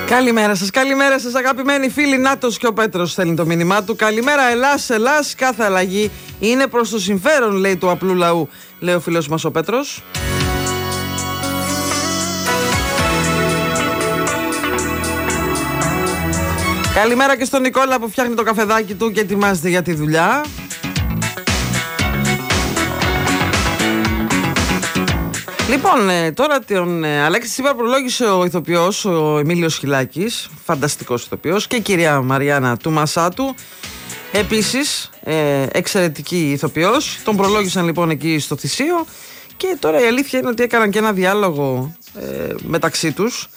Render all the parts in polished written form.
Καλημέρα σας αγαπημένοι φίλοι. Νάτος και ο Πέτρος στέλνει το μήνυμά του. Καλημέρα Ελλάς, κάθε αλλαγή είναι προς το συμφέρον, λέει, του απλού λαού, λέει ο φίλος μας ο Πέτρος. Καλημέρα και στον Νικόλα που φτιάχνει το καφεδάκι του και ετοιμάζεται για τη δουλειά. Λοιπόν, τώρα τον Αλέξη Τσίπρα προλόγησε ο ηθοποιός, ο Εμίλιος Χιλάκης, φανταστικός ηθοποιός, και η κυρία Μαριάννα του Μασάτου, επίσης εξαιρετική ηθοποιός. Τον προλόγησαν λοιπόν εκεί στο Θησίο και τώρα η αλήθεια είναι ότι έκαναν και ένα διάλογο μεταξύ τους,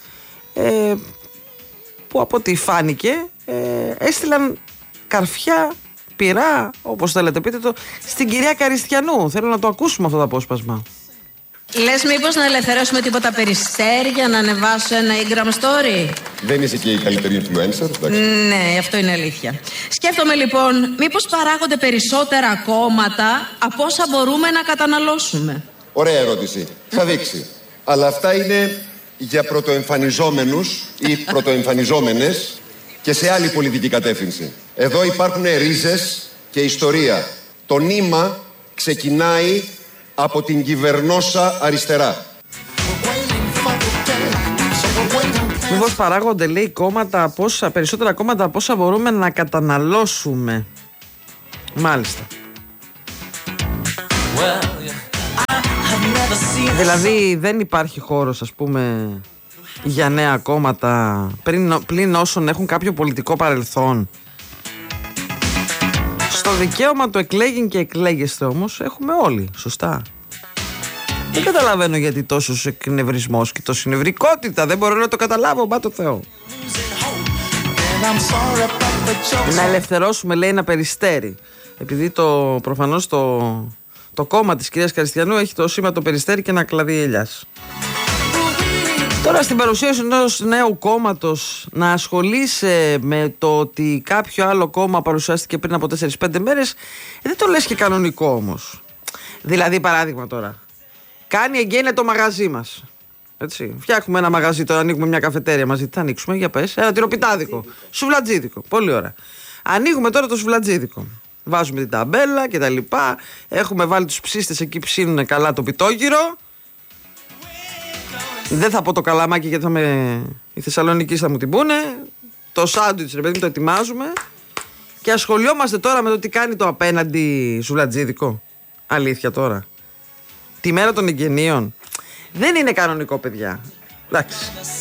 που από ό,τι φάνηκε έστειλαν καρφιά, πυρά, όπως θέλετε πείτε το, στην κυρία Καριστιανού. Θέλω να το ακούσουμε αυτό το απόσπασμα. Λες μήπως να ελευθερώσουμε τίποτα Περιστέρι για να ανεβάσω ένα Instagram story? Δεν είσαι και η καλύτερη influencer, εντάξει. Ναι, αυτό είναι αλήθεια. Σκέφτομαι λοιπόν, μήπως παράγονται περισσότερα κόμματα από όσα μπορούμε να καταναλώσουμε? Ωραία ερώτηση. Θα δείξει. Αλλά αυτά είναι για πρωτοεμφανιζόμενους ή πρωτοεμφανιζόμενες και σε άλλη πολιτική κατεύθυνση. Εδώ υπάρχουν ρίζες και ιστορία. Το νήμα ξεκινάει από την κυβερνόσα αριστερά. Μήπως παράγονται, λέει, κόμματα, περισσότερα κόμματα από όσα μπορούμε να καταναλώσουμε. Μάλιστα. Δηλαδή δεν υπάρχει χώρος, ας πούμε, για νέα κόμματα πλην όσων έχουν κάποιο πολιτικό παρελθόν. Στο δικαίωμα του εκλέγην και εκλέγεστε όμως έχουμε όλοι, σωστά. Δεν καταλαβαίνω γιατί τόσος εκνευρισμός και τόση νευρικότητα. Δεν μπορώ να το καταλάβω, μπα το Θεό. Να ελευθερώσουμε, λέει, ένα Περιστέρι. Επειδή προφανώς το κόμμα της κυρίας Καριστιανού έχει το σήμα το Περιστέρι και ένα κλαδί ελιάς. Τώρα στην παρουσίαση ενός νέου κόμματος να ασχολείσαι με το ότι κάποιο άλλο κόμμα παρουσιάστηκε πριν από 4-5 μέρες, δεν το λες και κανονικό όμως. Δηλαδή, παράδειγμα τώρα, κάνει εγγένεια το μαγαζί μας. Έτσι. Φτιάχνουμε ένα μαγαζί, τώρα ανοίγουμε μια καφετέρια μαζί. Τι θα ανοίξουμε, για πες? Ένα τυροπιτάδικο, σουβλατζίδικο. Πολύ ωραία. Ανοίγουμε τώρα το σουβλατζίδικο. Βάζουμε την ταμπέλα και τα λοιπά. Έχουμε βάλει τους ψίστες εκεί, ψήνουν καλά το πιτόγυρο. Δεν θα πω το καλαμάκι γιατί οι Θεσσαλονικοί θα μου την πούνε. Το σάντουιτς, ρε παιδί, το ετοιμάζουμε. Και ασχολιόμαστε τώρα με το τι κάνει το απέναντι σουβλατζίδικο. Αλήθεια τώρα. Τη μέρα των εγγενείων. Δεν είναι κανονικό, παιδιά. Εντάξει.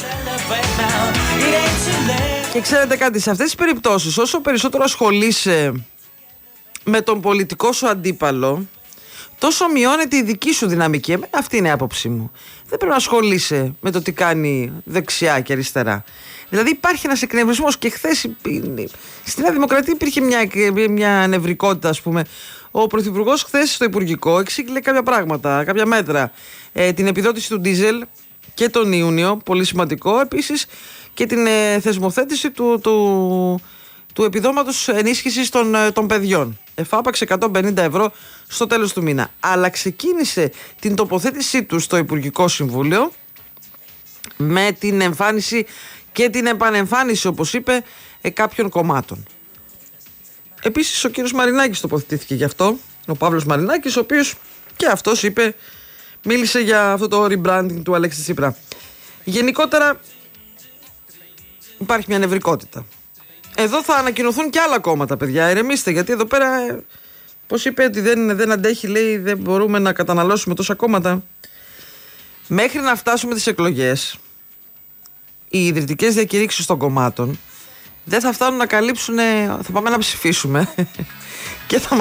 Και ξέρετε κάτι, σε αυτές τις περιπτώσεις, όσο περισσότερο ασχολείσαι με τον πολιτικό σου αντίπαλο, τόσο μειώνεται η δική σου δυναμική. Αυτή είναι η άποψή μου. Δεν πρέπει να ασχολείσαι με το τι κάνει δεξιά και αριστερά. Δηλαδή υπάρχει ένας εκνευρισμός και χθες στη Νέα Δημοκρατία υπήρχε μια νευρικότητα, ας πούμε. Ο Πρωθυπουργός χθες στο Υπουργικό εξήγηλε κάποια πράγματα, κάποια μέτρα. Την επιδότηση του ντίζελ και τον Ιούνιο, πολύ σημαντικό. Επίσης και την θεσμοθέτηση του επιδόματος ενίσχυσης των παιδιών. Εφάπαξε 150 ευρώ στο τέλος του μήνα. Αλλά ξεκίνησε την τοποθέτησή του στο Υπουργικό Συμβούλιο με την εμφάνιση και την επανεμφάνιση, όπως είπε, κάποιων κομμάτων. Επίσης ο κύριος Μαρινάκης τοποθετήθηκε γι' αυτό, ο Παύλος Μαρινάκης, ο οποίος και αυτός μίλησε για αυτό το rebranding του Αλέξη Τσίπρα. Γενικότερα υπάρχει μια νευρικότητα. Εδώ θα ανακοινωθούν και άλλα κόμματα, παιδιά. Ηρεμήστε, γιατί εδώ πέρα, πώς είπε, ότι δεν αντέχει, λέει, δεν μπορούμε να καταναλώσουμε τόσα κόμματα. Μέχρι να φτάσουμε τις εκλογές, οι ιδρυτικές διακηρύξεις των κομμάτων δεν θα φτάνουν να καλύψουν. Θα πάμε να ψηφίσουμε και θα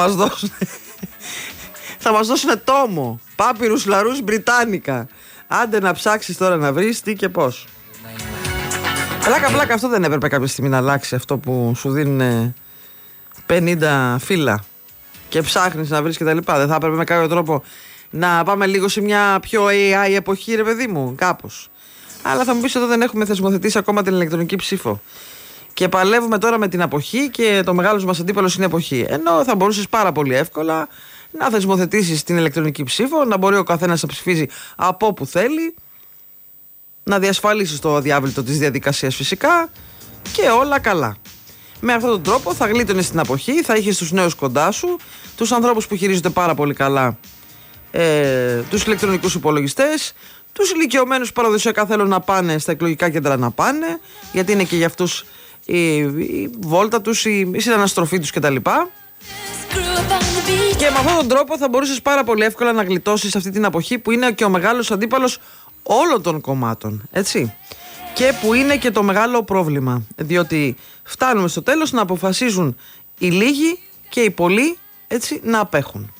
μας δώσουν τόμο, πάπυρους, λαρούς, μπριτάνικα. Άντε να ψάξεις τώρα να βρεις τι και πώς. Πλάκα, αυτό δεν έπρεπε κάποια στιγμή να αλλάξει, αυτό που σου δίνουν 50 φύλλα και ψάχνεις να βρεις και τα λοιπά? Δεν θα έπρεπε με κάποιο τρόπο να πάμε λίγο σε μια πιο AI εποχή, ρε παιδί μου, κάπως? Αλλά θα μου πεις, εδώ δεν έχουμε θεσμοθετήσει ακόμα την ηλεκτρονική ψήφο. Και παλεύουμε τώρα με την αποχή και το μεγάλος μας αντίπαλος είναι η αποχή. Ενώ θα μπορούσες πάρα πολύ εύκολα να θεσμοθετήσεις την ηλεκτρονική ψήφο, να μπορεί ο καθένας να ψηφίζει από όπου θέλει. να διασφαλίσεις το αδιάβλητο της διαδικασίας φυσικά και όλα καλά. Με αυτόν τον τρόπο θα γλίτωνες την αποχή, θα είχες τους νέους κοντά σου, τους ανθρώπους που χειρίζονται πάρα πολύ καλά τους ηλεκτρονικούς υπολογιστές, τους ηλικιωμένους που παραδοσιακά θέλουν να πάνε στα εκλογικά κέντρα να πάνε, γιατί είναι και για αυτούς η βόλτα τους, η συναναστροφή τους κτλ. Και με αυτόν τον τρόπο θα μπορούσες πάρα πολύ εύκολα να γλιτώσεις αυτή την αποχή που είναι και ο μεγάλος αντίπαλος όλων των κομμάτων, έτσι. Και που είναι και το μεγάλο πρόβλημα, διότι φτάνουμε στο τέλος να αποφασίζουν οι λίγοι και οι πολλοί, έτσι, να απέχουν.